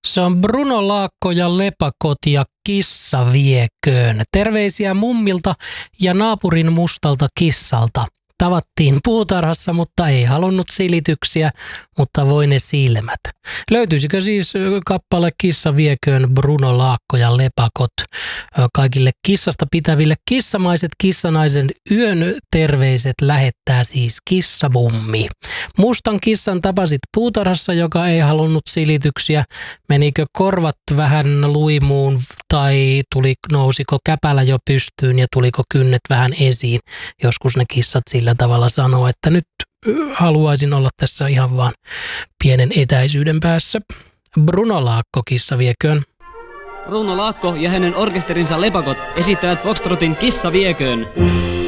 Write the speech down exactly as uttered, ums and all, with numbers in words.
Se on Bruno Laakko ja Lepakot ja Kissa vieköön. Terveisiä mummilta ja naapurin mustalta kissalta. Tavattiin puutarhassa, mutta ei halunnut silityksiä, mutta voi ne silmät. Löytyisikö siis kappale Kissa vieköön Bruno Laakko ja Lepakot kaikille kissasta pitäville kissamaiset kissanaisen yön terveiset lähettää siis kissamummi. Mustan kissan tapasit puutarhassa, joka ei halunnut silityksiä. Menikö korvat vähän luimuun tai tuli, nousiko käpälä jo pystyyn ja tuliko kynnet vähän esiin? Joskus ne kissat sillä tavalla sanoo, että nyt haluaisin olla tässä ihan vaan pienen etäisyyden päässä. Bruno Laakko, Kissa vieköön. Bruno Laakko ja hänen orkesterinsa Lepakot esittävät Foxtrotin Kissa vieköön.